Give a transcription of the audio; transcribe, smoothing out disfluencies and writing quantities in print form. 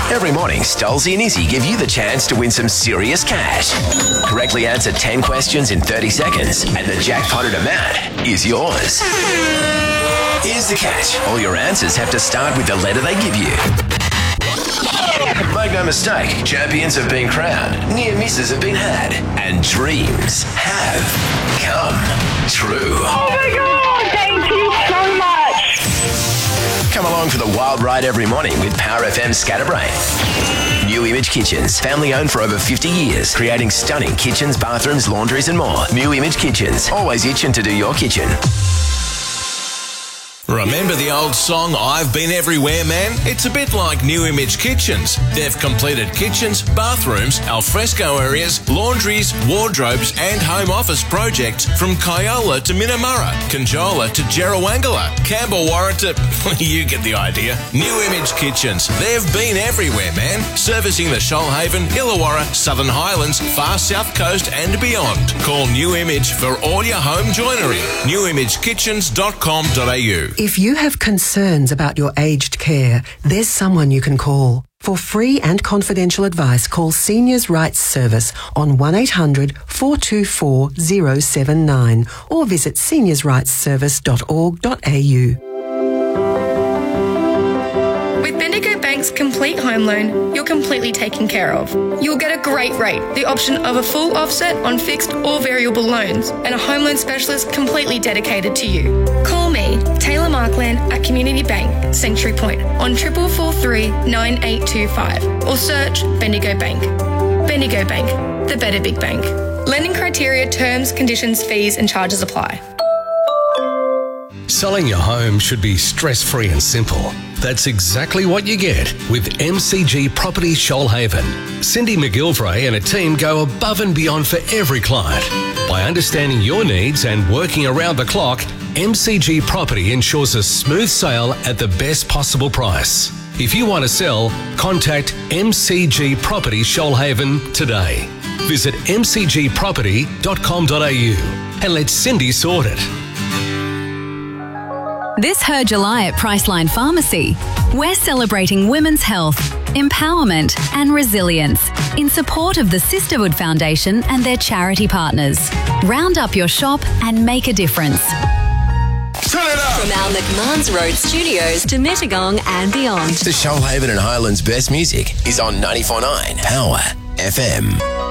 Every morning, Stolzy and Izzy give you the chance to win some serious cash. Correctly answer 10 questions in 30 seconds and the jackpotted amount is yours. Here's the catch. All your answers have to start with the letter they give you. Make no mistake, champions have been crowned, near misses have been had, and dreams have come true. Oh my God, thank you so much. Come along for the wild ride every morning with Power FM Scatterbrain. New Image Kitchens, family owned for over 50 years, creating stunning kitchens, bathrooms, laundries and more. New Image Kitchens, always itching to do your kitchen. Remember the old song, I've Been Everywhere, Man? It's a bit like New Image Kitchens. They've completed kitchens, bathrooms, alfresco areas, laundries, wardrobes and home office projects from Kyola to Minamurra, Conjola to Jerrawangala, Camberwarra to... you get the idea. New Image Kitchens. They've been everywhere, man. Servicing the Shoalhaven, Illawarra, Southern Highlands, far south coast and beyond. Call New Image for all your home joinery. newimagekitchens.com.au. If you have concerns about your aged care, there's someone you can call. For free and confidential advice, call Seniors' Rights Service on 1800 424 079 or visit seniorsrightsservice.org.au. With Bendigo Bank's complete home loan, you're completely taken care of. You'll get a great rate, the option of a full offset on fixed or variable loans, and a home loan specialist completely dedicated to you. Call me, Taylor Markland at Community Bank, Sanctuary Point, on 4443 9825, or search Bendigo Bank. Bendigo Bank, the better big bank. Lending criteria, terms, conditions, fees and charges apply. Selling your home should be stress-free and simple. That's exactly what you get with MCG Property Shoalhaven. Cindy McGilvray and a team go above and beyond for every client. By understanding your needs and working around the clock, MCG Property ensures a smooth sale at the best possible price. If you want to sell, contact MCG Property Shoalhaven today. Visit mcgproperty.com.au and let Cindy sort it. This Her July at Priceline Pharmacy. We're celebrating women's health, empowerment and resilience in support of the Sisterhood Foundation and their charity partners. Round up your shop and make a difference. Turn it up! From our McMahon's Road studios to Mittagong and beyond. The Shoalhaven and Highlands best music is on 94.9 Power FM.